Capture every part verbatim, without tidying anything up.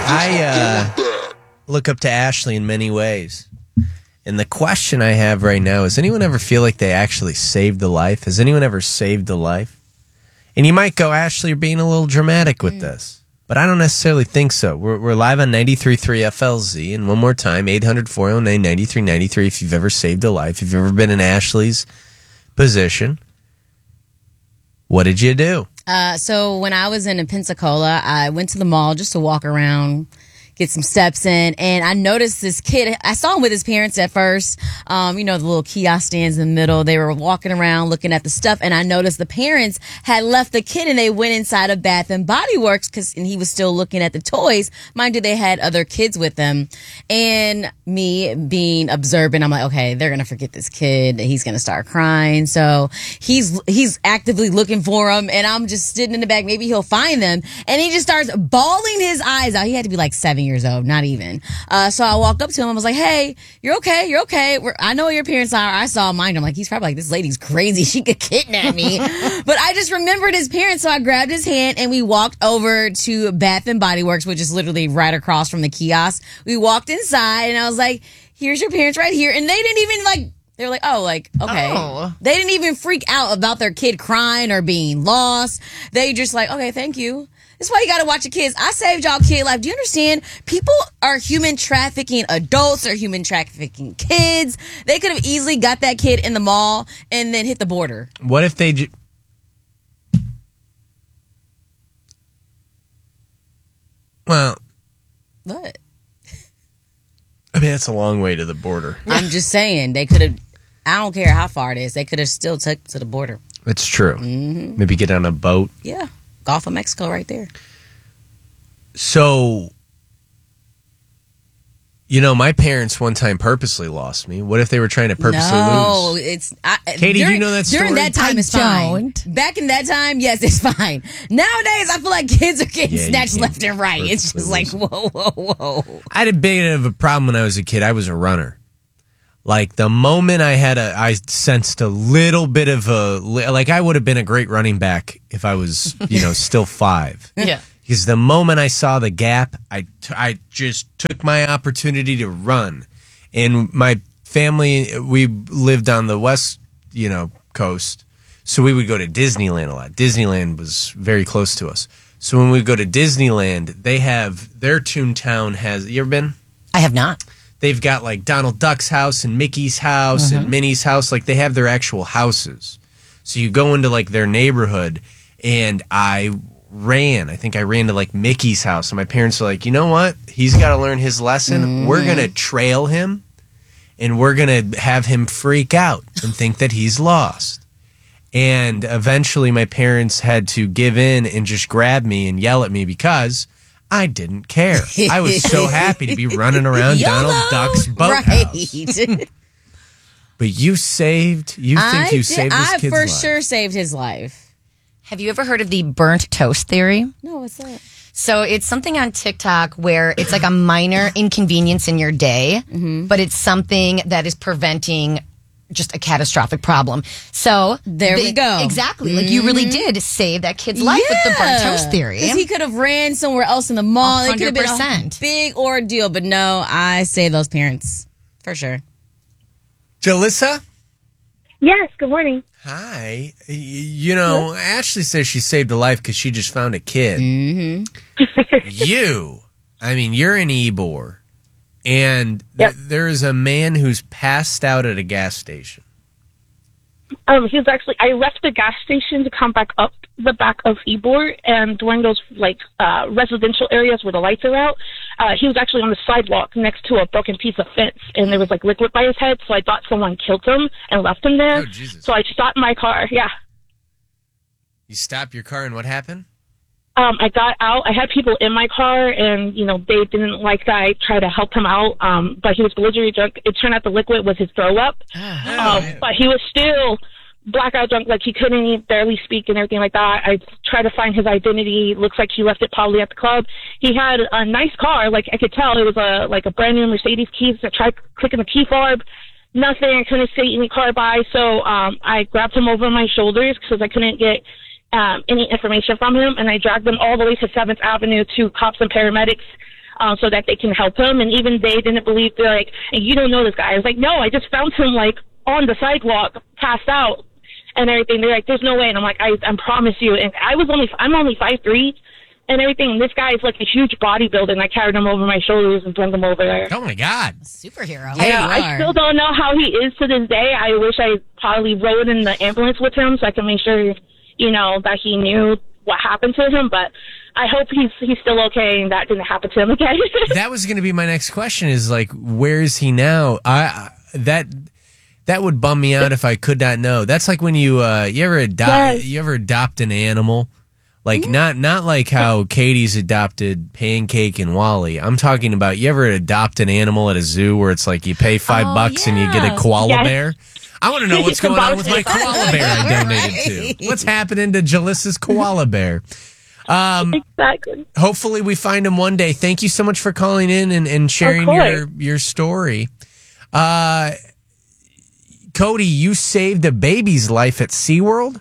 I uh, look up to Ashley in many ways. And the question I have right now is, anyone ever feel like they actually saved a life? Has anyone ever saved a life? And you might go, Ashley, you're being a little dramatic with mm. this. But I don't necessarily think so. We're, we're live on ninety-three point three F L Z. And one more time, eight hundred, four oh nine, ninety-three ninety-three if you've ever saved a life. If you've ever been in Ashley's position, what did you do? Uh, so when I was in Pensacola, I went to the mall just to walk around, get some steps in, and I noticed this kid. I saw him with his parents at first. Um, you know, the little kiosk stands in the middle. They were walking around looking at the stuff, and I noticed the parents had left the kid, and they went inside of Bath and Body Works, cause, and he was still looking at the toys. Mind you, they had other kids with them. And me being observant, I'm like, okay, they're going to forget this kid. He's going to start crying. So he's he's actively looking for him, and I'm just sitting in the back. Maybe he'll find them. And he just starts bawling his eyes out. He had to be like seven years old, not even. Uh, so I walked up to him and was like, hey, you're okay, you're okay. We're, I know where your parents are. I saw mine. I'm like, he's probably like, this lady's crazy. She could kidnap me. But I just remembered his parents, so I grabbed his hand and we walked over to Bath and Body Works, which is literally right across from the kiosk. We walked inside and I was like, here's your parents right here. And they didn't even like, they were like, oh, like, okay. Oh. They didn't even freak out about their kid crying or being lost. They just like, okay, thank you. That's why you got to watch your kids. I saved y'all kid life. Do you understand? People are human trafficking adults or human trafficking kids. They could have easily got that kid in the mall and then hit the border. What if they... Ju- well... What? I mean, that's a long way to the border. I'm just saying. They could have... I don't care how far it is. They could have still took to the border. It's true. Mm-hmm. Maybe get on a boat. Yeah. Gulf of Mexico right there. So, you know, my parents one time purposely lost me. What if they were trying to purposely no, lose? No, it's... I, Katie, during, do you know that story? During that time, I it's fine. don't. Back in that time, yes, it's fine. Nowadays, I feel like kids are getting Yeah, snatched left and right. It's just like, whoa, whoa, whoa. I had a bit of a problem when I was a kid. I was a runner. Like, the moment I had a, I sensed a little bit of a, like, I would have been a great running back if I was, you know, still five. Yeah. Because the moment I saw the gap, I, t- I just took my opportunity to run. And my family, we lived on the west, you know, coast. So we would go to Disneyland a lot. Disneyland was very close to us. So when we go to Disneyland, they have, their Toontown has, you ever been? I have not. They've got like Donald Duck's house and Mickey's house mm-hmm. and Minnie's house. Like they have their actual houses. So you go into like their neighborhood, and I ran. I think I ran to like Mickey's house, and my parents were like, you know what? He's got to learn his lesson. Mm. We're going to trail him, and we're going to have him freak out and think that he's lost. And eventually my parents had to give in and just grab me and yell at me because I didn't care. I was so happy to be running around YOLO, Donald Duck's boathouse. Right. But you saved, you think I you did, saved this I kid's for life. sure saved his life. Have you ever heard of the burnt toast theory? No, what's that? So it's something on TikTok where it's like a minor inconvenience in your day, mm-hmm. but it's something that is preventing just a catastrophic problem. So there they, we go. Exactly. Mm-hmm. Like you really did save that kid's life yeah. with the burnt toast theory. Because he could have ran somewhere else in the mall. one hundred percent. It could have been a big ordeal. But no, I saved those parents. For sure. Jalissa? Yes, good morning. Hi. Y- You know, Ashley says she saved a life because she just found a kid. Mm-hmm. You, I mean, you're an Ybor, and th- Yep. there is a man who's passed out at a gas station. Um, he was actually, I left the gas station to come back up the back of Ybor, and during those, like, uh, residential areas where the lights are out, uh, he was actually on the sidewalk next to a broken piece of fence, and there was, like, liquid by his head, so I thought someone killed him and left him there. Oh, Jesus. So I stopped my car, yeah. You stop your car, and what happened? Um, I got out. I had people in my car, and, you know, they didn't like that. I tried to help him out, um, but he was belligerent drunk. It turned out the liquid was his throw-up, Oh, um, man. but he was still blackout drunk, like he couldn't even barely speak and everything like that. I tried to find his identity. Looks like he left it probably at the club. He had a nice car, like I could tell it was a like a brand new Mercedes keys. I tried clicking the key fob, nothing. I couldn't see any car by, so um, I grabbed him over my shoulders because I couldn't get um, any information from him, and I dragged him all the way to seventh Avenue to cops and paramedics. uh, so that they can help him. And even they didn't believe, they're like, you don't know this guy. I was like, no, I just found him like on the sidewalk, passed out and everything. They're like, there's no way. And I'm like, I, I promise you. And I was only, I'm only five three and everything. And this guy is like a huge bodybuilder, and I carried him over my shoulders and brought him over there. Oh my God. Superhero. Yeah, Yeah, you I are. still don't know how he is to this day. I wish I probably rode in the ambulance with him so I can make sure, you know, that he knew what happened to him. But I hope he's he's still okay and that didn't happen to him again. That was going to be my next question is like, where is he now? I, I that that would bum me out if I could not know. That's like when you uh, you ever adopt Yes. you ever adopt an animal, like not not like how Katie's adopted Pancake and Wally. I'm talking about you ever adopt an animal at a zoo where it's like you pay five Oh, bucks and you get a yeah. koala Yes. bear. I want to know what's going on with my koala bear I donated Right. to. What's happening to Jalissa's koala bear? Um, Exactly. hopefully we find him one day. Thank you so much for calling in and, and sharing course. your your story. Uh, Cody, you saved a baby's life at SeaWorld?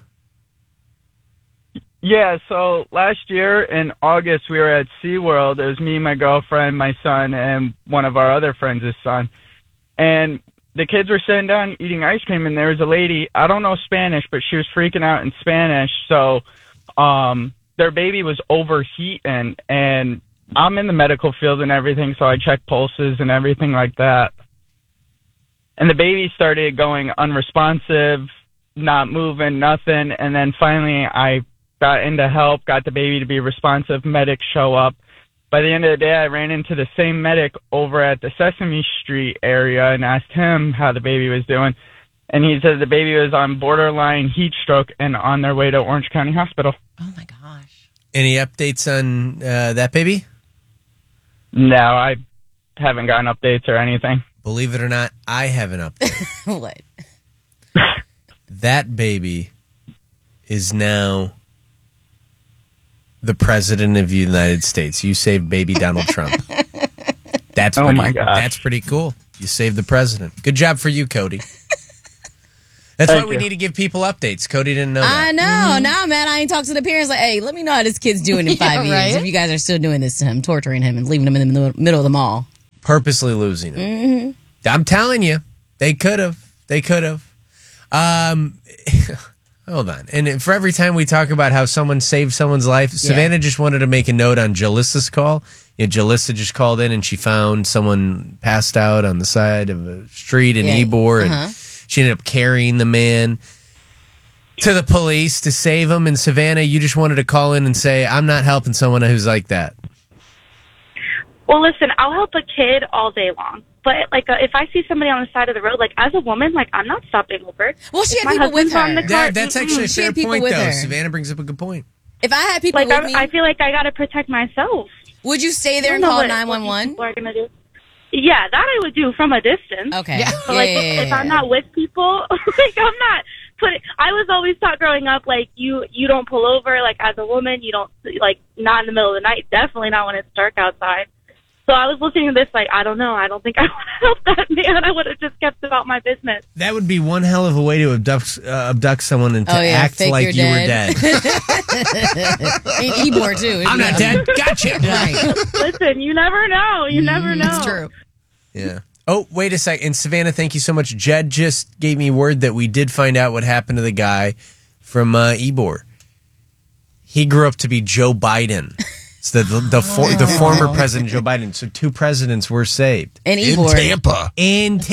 Yeah, so last year in August, we were at SeaWorld. It was me, my girlfriend, my son, and one of our other friends' son. And the kids were sitting down eating ice cream, and there was a lady, I don't know Spanish, but she was freaking out in Spanish. So um, their baby was overheating, and I'm in the medical field and everything, so I check pulses and everything like that. And the baby started going unresponsive, not moving, nothing. And then finally I got into help, got the baby to be responsive. Medics show up. By the end of the day, I ran into the same medic over at the Sesame Street area and asked him how the baby was doing. And he said the baby was on borderline heat stroke and on their way to Orange County Hospital. Oh my gosh. Any updates on uh, that baby? No, I haven't gotten updates or anything. Believe it or not, I have an update. What? That baby is now the president of the United States. You saved baby Donald Trump. That's Oh pretty, my gosh. That's pretty cool. You saved the president. Good job for you, Cody. That's Thank why we you. need to give people updates. Cody didn't know that. I know. Now, man, I ain't talked to the parents like, hey, let me know how this kid's doing in five Yeah, years right? if you guys are still doing this to him, torturing him and leaving him in the middle, middle of the mall. Purposely losing him. I'm telling you, they could have. They could have. Um, hold on. And for every time we talk about how someone saved someone's life, Savannah just wanted to make a note on Jalissa's call. Yeah, Jalissa just called in and she found someone passed out on the side of a street in Yeah. Ybor, Uh-huh. and she ended up carrying the man to the police to save him. And Savannah, you just wanted to call in and say, I'm not helping someone who's like that. Well, listen, I'll help a kid all day long. But, like, uh, if I see somebody on the side of the road, like, as a woman, like, I'm not stopping over. Well, she If had my people with husband's on her. the car- That, that's actually a She fair had people point, with though. her. Savannah brings up a good point. If I had people Like, with I, me, I feel like I got to protect myself. would you stay there I and don't know call what- nine one what one? people are gonna do. Yeah, that I would do from a distance. Okay. Yeah. But, like, Yeah, yeah, if yeah, I'm yeah. not with people, like, I'm not putting. I was always taught growing up, like, you you don't pull over. Like, as a woman, you don't, like, not in the middle of the night. Definitely not when it's dark outside. So I was listening to this, like, I don't know. I don't think I would help that man. I would have just kept about my business. That would be one hell of a way to abduct, uh, abduct someone and to Oh, yeah, act fake like you're you were dead. dead. In Ybor, too. I'm not dead. Gotcha. Right. Listen, you never know. You never know. It's true. Yeah. Oh, wait a second. And Savannah, thank you so much. Jed just gave me word that we did find out what happened to the guy from uh, Ybor. He grew up to be Joe Biden. It's the the, the, for, the former president, Joe Biden. So two presidents were saved. In Ybor. In Tampa.